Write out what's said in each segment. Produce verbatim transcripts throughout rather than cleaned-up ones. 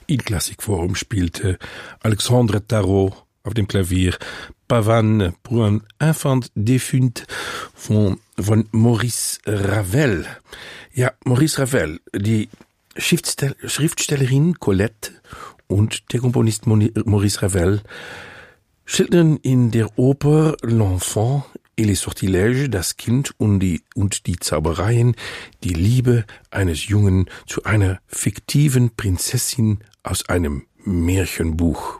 Il Klassikforum spielte Alexandre Tarot auf dem Klavier, Pavane pour un enfant défunt von, von Maurice Ravel. Ja, Maurice Ravel, die Schriftstell- Schriftstellerin Colette und der Komponist Maurice Ravel schildern in der Oper L'Enfant et les Sortilèges, das Kind und die, und die Zaubereien, die Liebe eines Jungen zu einer fiktiven Prinzessin aus einem Märchenbuch.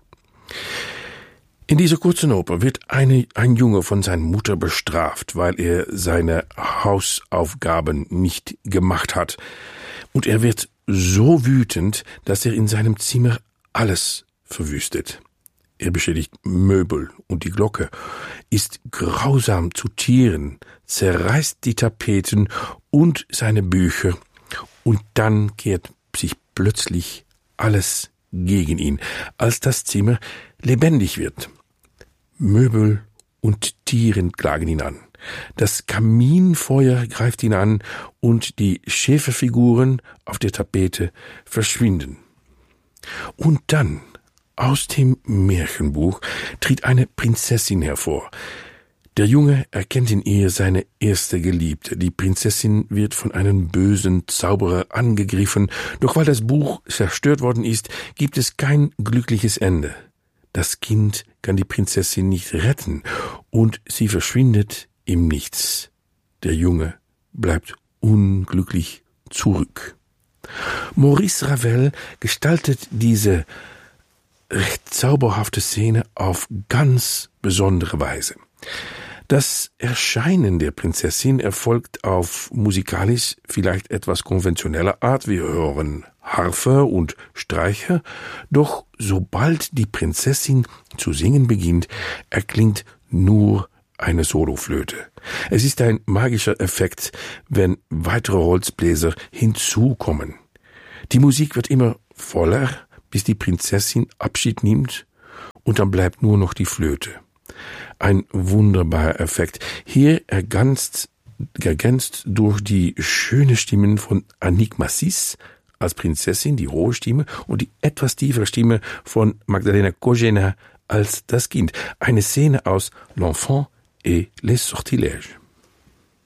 In dieser kurzen Oper wird eine, ein Junge von seiner Mutter bestraft, weil er seine Hausaufgaben nicht gemacht hat. Und er wird so wütend, dass er in seinem Zimmer alles verwüstet. Er beschädigt Möbel und die Glocke, ist grausam zu Tieren, zerreißt die Tapeten und seine Bücher, und dann kehrt sich plötzlich alles gegen ihn, als das Zimmer lebendig wird. Möbel und Tieren klagen ihn an. Das Kaminfeuer greift ihn an und die Schäferfiguren auf der Tapete verschwinden. Und dann, aus dem Märchenbuch, tritt eine Prinzessin hervor. Der Junge erkennt in ihr seine erste Geliebte. Die Prinzessin wird von einem bösen Zauberer angegriffen, doch weil das Buch zerstört worden ist, gibt es kein glückliches Ende. Das Kind kann die Prinzessin nicht retten und sie verschwindet im Nichts. Der Junge bleibt unglücklich zurück. Maurice Ravel gestaltet diese recht zauberhafte Szene auf ganz besondere Weise. Das Erscheinen der Prinzessin erfolgt auf musikalisch vielleicht etwas konventioneller Art. Wir hören Harfe und Streicher, doch sobald die Prinzessin zu singen beginnt, erklingt nur eine Soloflöte. Es ist ein magischer Effekt, wenn weitere Holzbläser hinzukommen. Die Musik wird immer voller, bis die Prinzessin Abschied nimmt, und dann bleibt nur noch die Flöte. Ein wunderbarer Effekt, hier ergänzt, ergänzt durch die schöne Stimmen von Annick Massis als Prinzessin, die hohe Stimme, und die etwas tiefere Stimme von Magdalena Kožená als das Kind. Eine Szene aus L'Enfant et les Sortilèges.